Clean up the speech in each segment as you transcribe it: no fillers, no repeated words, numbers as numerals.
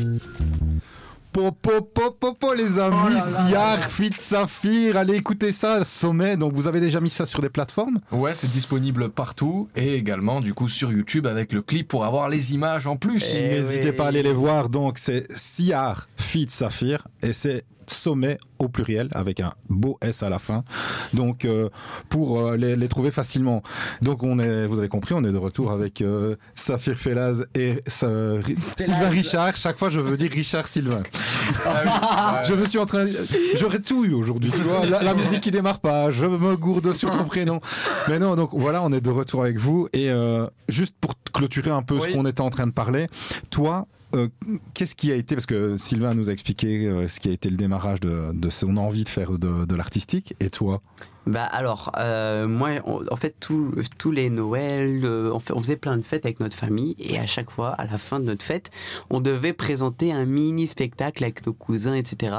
Popo les amis, Ziar, Fit Saphir, allez écouter ça, Sommet. Donc vous avez déjà mis ça sur des plateformes? Ouais, c'est disponible partout et également du coup sur YouTube avec le clip pour avoir les images en plus. N'hésitez pas à aller les voir. Donc c'est Ziar, Fit Saphir et c'est Sommet au pluriel avec un beau S à la fin. Donc pour les trouver facilement. Donc vous avez compris, on est de retour avec Saphir Felaz et Sylvain Richard. Chaque fois je veux dire Richard Sylvain. Je me suis j'aurais tout eu aujourd'hui, tu vois. La musique qui démarre pas, je me gourde sur ton prénom. Mais non, donc voilà, on est de retour avec vous et juste pour clôturer un peu ce qu'on était en train de parler, toi, qu'est-ce qui a été, parce que Sylvain nous a expliqué ce qui a été le démarrage de son envie de faire de l'artistique, et toi? Bah alors, moi, en fait, tous les Noëls, on faisait plein de fêtes avec notre famille, et à chaque fois, à la fin de notre fête, on devait présenter un mini spectacle avec nos cousins, etc.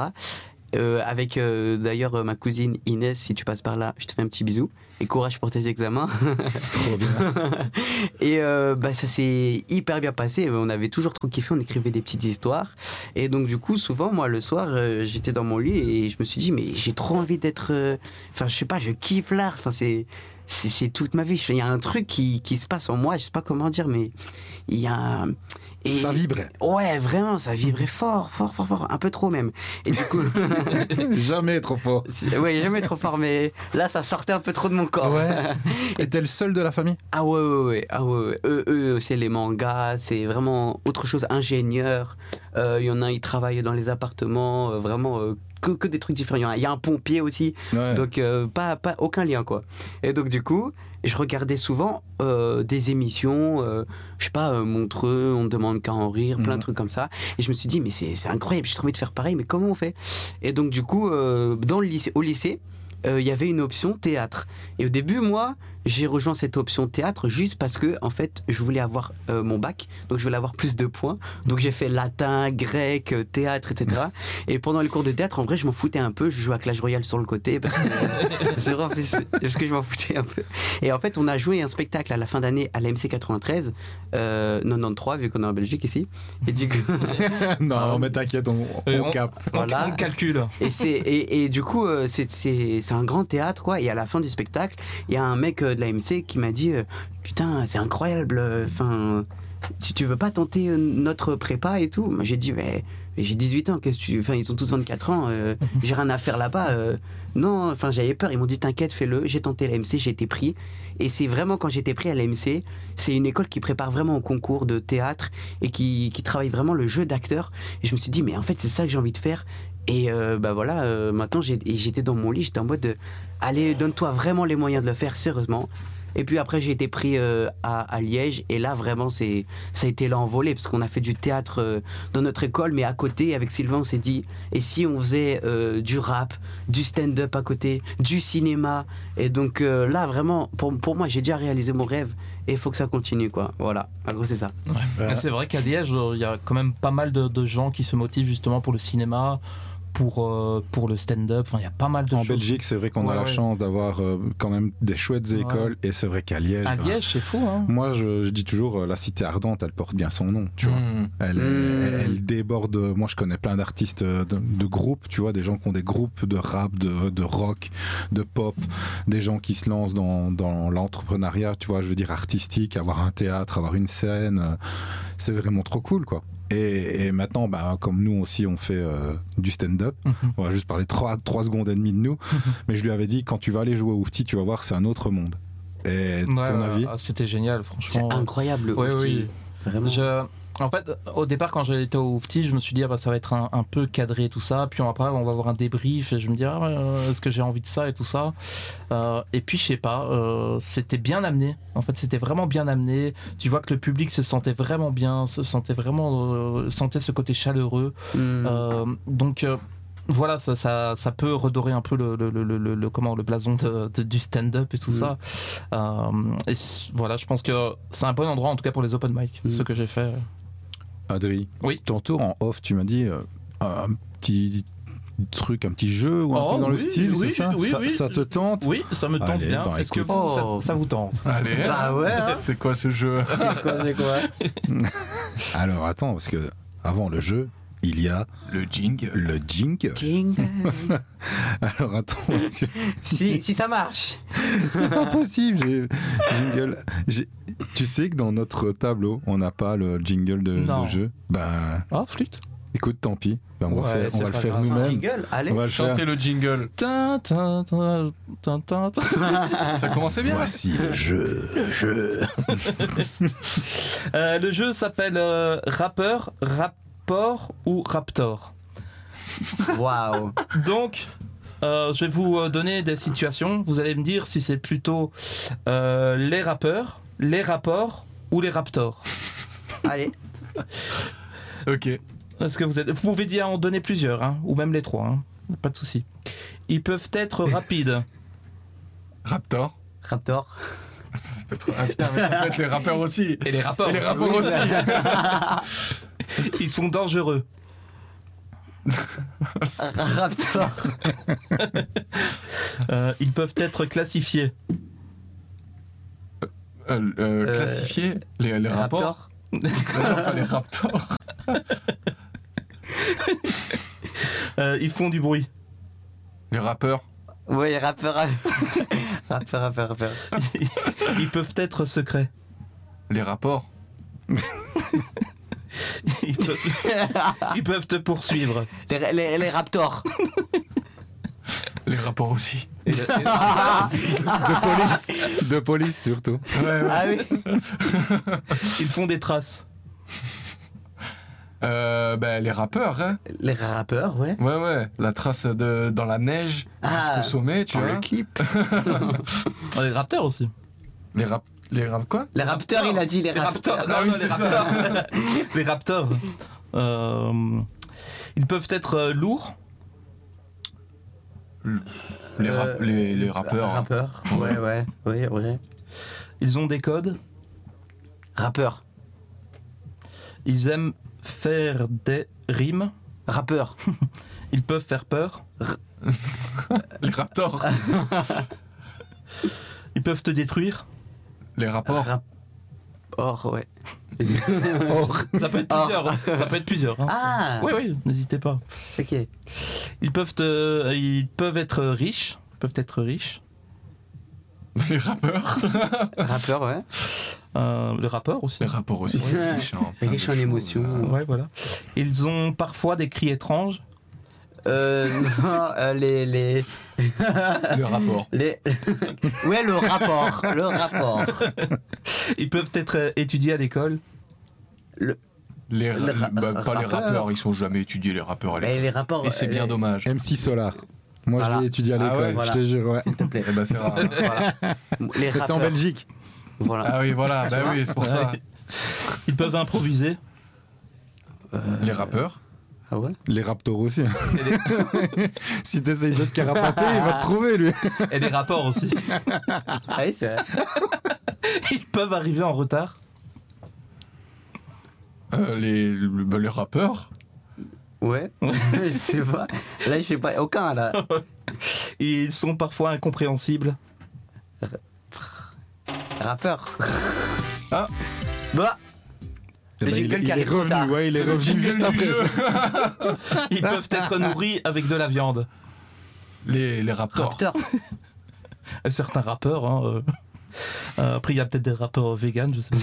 Avec d'ailleurs ma cousine Inès, si tu passes par là, je te fais un petit bisou et courage pour tes examens. Trop bien. Et ça s'est hyper bien passé, on avait toujours trop kiffé, on écrivait des petites histoires et donc du coup souvent moi le soir j'étais dans mon lit et je me suis dit mais j'ai trop envie d'être je sais pas, je kiffe l'art, c'est toute ma vie, il y a un truc qui se passe en moi, je sais pas comment dire, mais il y a et ça vibrait. Ouais, vraiment, ça vibrait fort, un peu trop même. Et du coup, jamais trop fort. Ouais, jamais trop fort, mais là, ça sortait un peu trop de mon corps. Ouais. Et t'es le seul de la famille? Ah ouais. Eux, c'est les mangas, c'est vraiment autre chose. Ingénieur, il y en a, ils travaillent dans les appartements, vraiment. Que des trucs différents. Il y a un pompier aussi, ouais. Donc pas aucun lien quoi. Et donc du coup, je regardais souvent des émissions, je sais pas, Montreux, on ne demande qu'à en rire, plein de trucs comme ça. Et je me suis dit mais c'est incroyable, j'ai trop envie de faire pareil, mais comment on fait? Et donc du coup, au lycée, il y avait une option théâtre. Et au début, moi, j'ai rejoint cette option théâtre juste parce que, en fait, je voulais avoir mon bac, donc je voulais avoir plus de points. Donc j'ai fait latin, grec, théâtre, etc. Et pendant les cours de théâtre, en vrai, je m'en foutais un peu. Je jouais à Clash Royale sur le côté parce que, c'est vrai, parce que je m'en foutais un peu. Et en fait, on a joué un spectacle à la fin d'année à l'AMC 93, 93, vu qu'on est en Belgique ici. Et du coup... non, mais t'inquiète, on capte. Voilà. On calcule. Et du coup, c'est un grand théâtre, quoi. Et à la fin du spectacle, il y a un mec de l'AMC qui m'a dit putain, c'est incroyable, enfin, tu veux pas tenter notre prépa et tout? Moi j'ai dit mais j'ai 18 ans, qu'est-ce que tu... Enfin, ils ont tous 24 ans, j'ai rien à faire là-bas. Non, enfin, j'avais peur. Ils m'ont dit t'inquiète, fais-le. J'ai tenté l'AMC, j'ai été pris. Et c'est vraiment quand j'ai été pris à l'AMC, c'est une école qui prépare vraiment au concours de théâtre et qui travaille vraiment le jeu d'acteur. Et je me suis dit mais en fait c'est ça que j'ai envie de faire. Et maintenant j'étais dans mon lit, j'étais en mode allez, donne-toi vraiment les moyens de le faire sérieusement. Et puis après j'ai été pris à Liège et là vraiment ça a été l'envolée parce qu'on a fait du théâtre dans notre école, mais à côté avec Sylvain on s'est dit et si on faisait du rap, du stand-up à côté, du cinéma. Et donc là vraiment pour moi j'ai déjà réalisé mon rêve et il faut que ça continue quoi. Voilà, en gros c'est ça. Ouais. C'est vrai qu'à Liège il y a quand même pas mal de gens qui se motivent justement pour le cinéma, pour le stand-up, enfin il y a pas mal de choses. En Belgique, c'est vrai qu'on a la chance d'avoir quand même des chouettes écoles, et c'est vrai qu'à Liège... À Liège, c'est fou, hein. Moi, je dis toujours, la cité ardente, elle porte bien son nom, tu vois. Elle déborde... Moi, je connais plein d'artistes de groupes, tu vois, des gens qui ont des groupes de rap, de rock, de pop, des gens qui se lancent dans l'entrepreneuriat, tu vois, je veux dire artistique, avoir un théâtre, avoir une scène, c'est vraiment trop cool, quoi. Et maintenant, comme nous aussi, on fait du stand-up. On va juste parler 3 secondes et demie de nous. Mais je lui avais dit, quand tu vas aller jouer au Oufti, tu vas voir, c'est un autre monde. Et ton avis? C'était génial, franchement. C'est incroyable, le Oufti. Oui. Vraiment. En fait, au départ, quand j'étais au Oufti, je me suis dit, ça va être un peu cadré, tout ça. Puis après, on va avoir un débrief et je me dis, est-ce que j'ai envie de ça et tout ça. Et puis, je sais pas, c'était bien amené. En fait, c'était vraiment bien amené. Tu vois que le public se sentait vraiment bien, sentait ce côté chaleureux. Donc... voilà, ça peut redorer un peu le blason du stand-up et tout ça. Et voilà, je pense que c'est un bon endroit, en tout cas pour les open mic, ce que j'ai fait. Adrien, oui. Ton tour en off, tu m'as dit un petit truc, un petit jeu ou un truc dans le style, c'est ça? Ça te tente? Oui, ça me tente bien. Est-ce que ça vous tente? Allez, bah ouais, hein. C'est quoi ce jeu? C'est quoi Alors attends, parce que avant le jeu, il y a Le jingle. le jingle. Jingle. Alors attends, si ça marche. c'est pas possible. Jingle. Tu sais que dans notre tableau, on n'a pas le jingle de Non. jeu. Ben, Oh, flûte. écoute, tant pis. Ben, on Ouais, va c'est le pas faire grave. nous-mêmes. Jingle, allez. On va le faire. Chantez le jingle. Tin, tin, tin, tin, tin, tin. Ça commençait bien. Voici le jeu. Le jeu s'appelle Rappeur, Rapport ou Raptor. Waouh. Donc, je vais vous donner des situations. Vous allez me dire si c'est plutôt les rappeurs, les rapports ou les raptors. Allez. Ok. Est-ce que vous pouvez dire en donner plusieurs, hein, ou même les trois, hein, pas de souci. Ils peuvent être rapides. Raptor. Raptor. Ah putain, mais ça peut être les rappeurs aussi. Et les rapports. Et les rappeurs aussi. Ils sont dangereux. Raptor. Ils peuvent être classifiés. Classifier les rapports. Raptor. Non, pas les raptors. Ils font du bruit. Les rappeurs. Oui, rappeur. Rappeur. Ils peuvent être secrets. Les rapports. Ils peuvent te poursuivre. Les raptors. Les rapports aussi. De police surtout. Ah oui. Ils font des traces. Les rappeurs, hein. Les rappeurs, ouais. Ouais. La trace dans la neige jusqu'au sommet, tu dans vois. le clip. Les raptors aussi. Les rap quoi? Les rapteurs, il a dit les Les raptors. raptors. Non, Ah oui, non, c'est les ça. raptors. Les raptors. Ils peuvent être lourds. Les rappeurs. hein. Rappeurs. Ouais. Ils ont des codes. Rappeur. Ils aiment faire des rimes. Rappeur. Ils peuvent faire peur. Les raptors. Ils peuvent te détruire. Les rapports. Or, ouais. Ça peut être plusieurs. Hein. Ça peut être plusieurs. Hein. Ah. Oui, n'hésitez pas. Ok. Ils peuvent être riches. Les rappeurs. Rappeur, ouais. Les rappeurs aussi. Les rapports aussi. Ouais. Riches en plein de Riche en choses. émotions. Ouais, voilà. Ils ont parfois des cris étranges. Non, les. Le rapport. Ouais, le rapport. Ils peuvent être étudiés à l'école. Pas les rappeurs. rappeurs, ils sont jamais étudiés les rappeurs à l'école. Les rapports. Et c'est bien dommage. MC Solar. Moi, Voilà. je l'ai étudié à Ah l'école, ouais, voilà. je te jure, ouais. S'il te plaît. Eh ben c'est rare. hein. Voilà. Les Et c'est en rappeurs. Belgique. Voilà. Ah oui, voilà, bah oui, c'est pour ça. Ils peuvent improviser. Les rappeurs. Ah ouais. Les Raptors aussi. Si t'essayes de te carapater, il va te trouver, lui. Et les rapports aussi. Ah oui, c'est vrai. Ils peuvent arriver en retard. Les rappeurs. Ouais. Je sais pas. Là, je sais pas. Aucun, là. Ils sont parfois incompréhensibles. Rappeur. Ah. Bah. Eh ben, jingle il qui est arrive trop revenu, tard. ouais, il est C'est le revenu jingle juste du après jeu. ça. Ils peuvent être nourris avec de la viande. Les raptors. Rapteur. Certains rappeurs. Hein, après, il y a peut-être des rappeurs véganes, je sais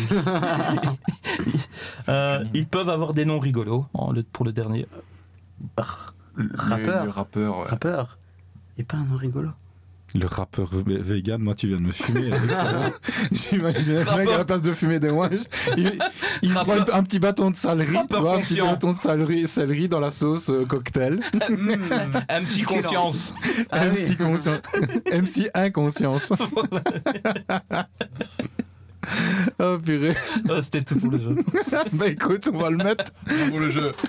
pas. Ils peuvent avoir des noms rigolos pour le dernier. Rappeur. Les rappeurs. Ouais. Rappeur. Et pas un nom rigolo. Le rappeur vegan, moi tu viens de me fumer avec ça. J'imagine le mec à la place de fumer des ouinges, il se prend un petit bâton de céleri, tu vois, un petit conscient. bâton de céleri dans la sauce cocktail. MC Conscience. Ah MC oui. conscience. MC inconscience. Oh purée. C'était tout pour le jeu. Bah écoute, on va le mettre. Pour le jeu.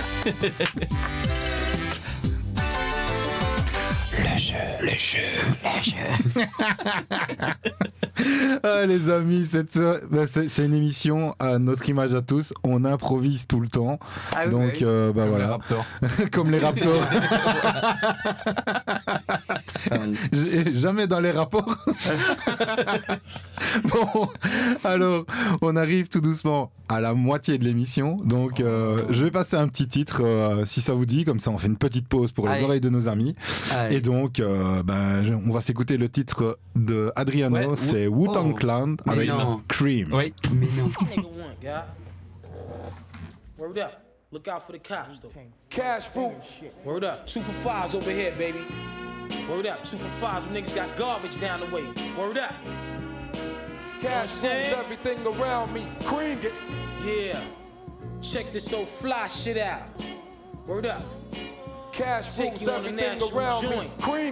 Ah, les amis, c'est une émission à notre image à tous. On improvise tout le temps. Ah oui, Donc oui. bah Les voilà, raptors. comme les Raptors. Jamais dans les rapports. Bon, alors, on arrive tout doucement à la moitié de l'émission. Donc, je vais passer un petit titre, si ça vous dit. Comme ça, on fait une petite pause pour les oreilles de nos amis. Et donc, on va s'écouter le titre de Adriano. C'est Wu-Tang Clan avec Cream. Oui. Mais non. Word up. Look out for the cops, though. Cash fruit. Word up. 2 for 5s over here, baby. Word up. 2 for 5s. Them niggas got garbage down the way. Word up. Cash fruit. Everything around me. Cream it. Yeah. Check this old fly shit out. Word up. Cash fruit. Take you on a Everything natural around me. joint. Cream.